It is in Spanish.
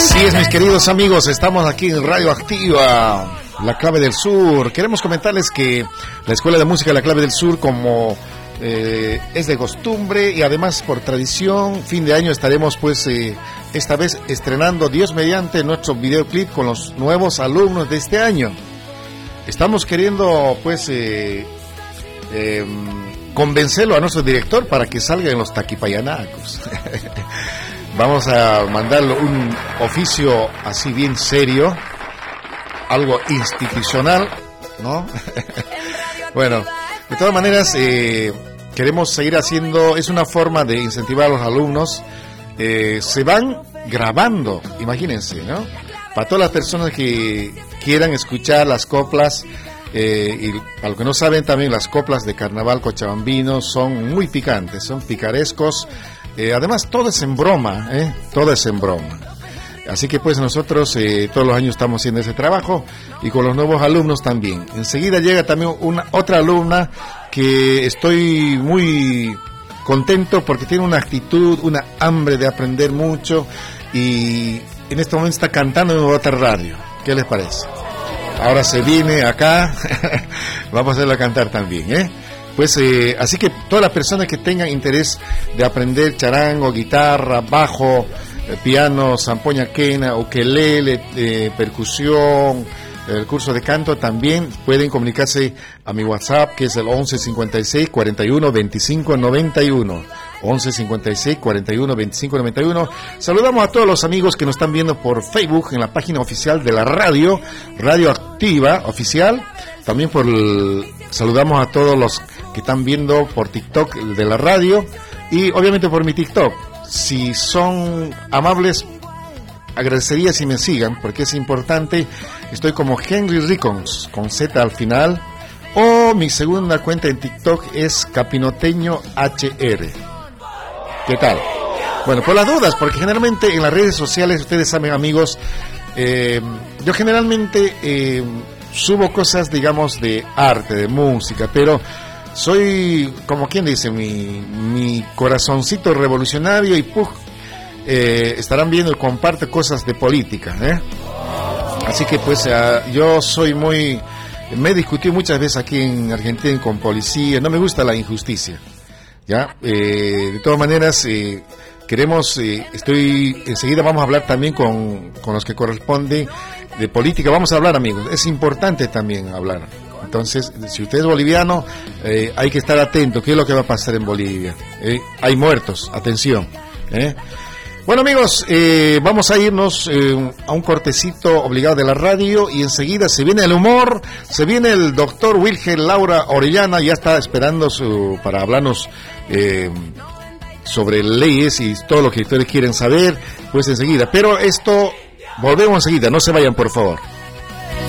Así es, mis queridos amigos, estamos aquí en Radio Activa, La Clave del Sur. Queremos comentarles que la Escuela de Música La Clave del Sur, como es de costumbre y además por tradición, fin de año estaremos pues esta vez estrenando, Dios mediante, nuestro videoclip con los nuevos alumnos de este año. Estamos queriendo pues convencerlo a nuestro director para que salga en los taquipayanacos. Vamos a mandarle un oficio así bien serio, algo institucional, ¿no? Bueno, de todas maneras, queremos seguir haciendo, es una forma de incentivar a los alumnos. Se van grabando, imagínense, ¿no? Para todas las personas que quieran escuchar las coplas, y para los que no saben, también las coplas de carnaval cochabambino son muy picantes, son picarescos. Además, todo es en broma, todo es en broma. Así que pues nosotros todos los años estamos haciendo ese trabajo y con los nuevos alumnos también. Enseguida llega también otra alumna que estoy muy contento porque tiene una actitud, una hambre de aprender mucho y en este momento está cantando en otra radio. ¿Qué les parece? Ahora se viene acá, vamos a hacerla cantar también, Pues así que todas las personas que tengan interés de aprender charango, guitarra, bajo, piano, zampoña quena, ukelele, percusión, el curso de canto, también pueden comunicarse a mi WhatsApp, que es el 11 56 41 25 91. 11 56 41 25 91. Saludamos a todos los amigos que nos están viendo por Facebook en la página oficial de la radio, Radio Activa Oficial. También saludamos a todos los que están viendo por TikTok de la radio y obviamente por mi TikTok. Si son amables, agradecería si me sigan porque es importante. Estoy como Henry Rickons con Z al final, o mi segunda cuenta en TikTok es Capinoteño HR. ¿Qué tal? Bueno, por las dudas, porque generalmente en las redes sociales, ustedes saben, amigos, yo generalmente subo cosas, digamos, de arte, de música, pero soy, como quien dice, mi corazoncito revolucionario y estarán viendo y comparte cosas de política, Así que pues yo soy me he discutido muchas veces aquí en Argentina con policía, no me gusta la injusticia, ¿ya? De todas maneras, enseguida vamos a hablar también con los que corresponde de política, vamos a hablar, amigos, es importante también hablar. Entonces, si usted es boliviano, hay que estar atento, ¿qué es lo que va a pasar en Bolivia? Hay muertos, atención, Bueno, amigos, vamos a irnos a un cortecito obligado de la radio y enseguida se viene el humor, se viene el doctor Wilhelm Laura Orellana, ya está esperando para hablarnos sobre leyes y todo lo que ustedes quieren saber, pues enseguida. Pero volvemos enseguida, no se vayan, por favor.